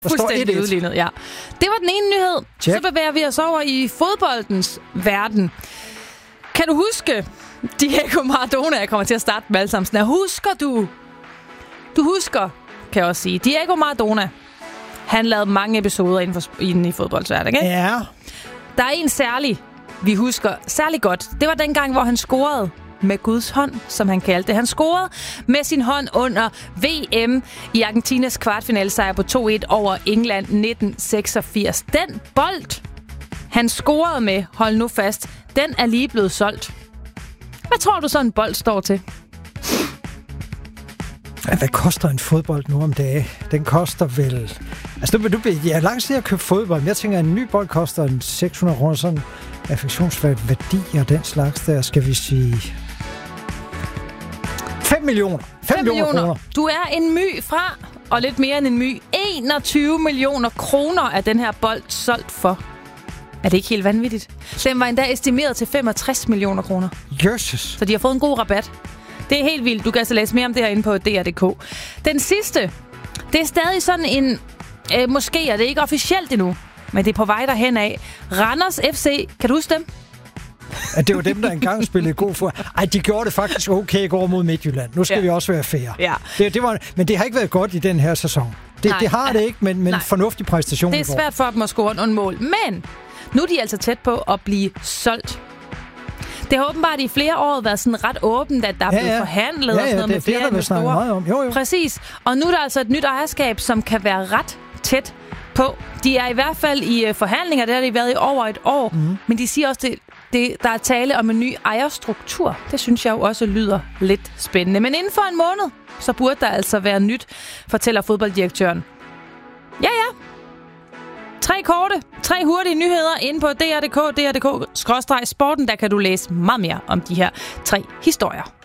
Fuldstændig udlignet, ja. Det var den ene nyhed. Check. Så bevæger vi os over i fodboldens verden. Kan du huske Diego Maradona? Jeg kommer til at starte med alle sammen. Husker du? Du husker, kan jeg også sige. Diego Maradona. Han lavede mange episoder inden i fodboldsverdenen, ikke? Ja. Der er en særlig, vi husker særlig godt. Det var dengang, hvor han scorede med Guds hånd, som han kaldte det. Han scorede med sin hånd under VM i Argentinas kvartfinalesejr på 2-1 over England 1986. Den bold, han scorede med, hold nu fast, den er lige blevet solgt. Hvad tror du så en bold står til? Hvad koster en fodbold nu om dagen? Den koster vel... Altså, jeg er langt siden at købe fodbold, men jeg tænker, at en ny bold koster en 600 kroner, sådan affektionsværdi og den slags der, skal vi sige... 5 millioner. 5 millioner kroner. Du er en my fra, og lidt mere end en my. 21 millioner kroner er den her bold solgt for. Er det ikke helt vanvittigt? Den var endda estimeret til 65 millioner kroner. Jesus. Så de har fået en god rabat. Det er helt vildt. Du kan altså læse mere om det her inde på DR.dk. Den sidste, det er stadig sådan en... måske er det ikke officielt endnu, men det er på vej derhen af. Randers FC, kan du huske dem? At det var dem, der engang spillede god for. Ej, de gjorde det faktisk okay i går mod Midtjylland. Nu skal vi også være fair. Ja. Men det har ikke været godt i den her sæson. Det har det ikke, men fornuftig præstation. Det er svært for dem at score nogle mål. Men nu er de altså tæt på at blive solgt. Det har åbenbart i flere år været sådan ret åbent, at der er blevet forhandlet og sådan noget med flere investorer. Meget om. Jo. Præcis. Og nu er der altså et nyt ejerskab, som kan være ret tæt på. De er i hvert fald i forhandlinger, det har de været i over et år. Men de siger også, der er tale om en ny ejerstruktur. Det synes jeg jo også lyder lidt spændende. Men inden for en måned, så burde der altså være nyt, fortæller fodbolddirektøren. Ja. 3 hurtige nyheder inde på DR.dk/sporten. Der kan du læse meget mere om de her 3 historier.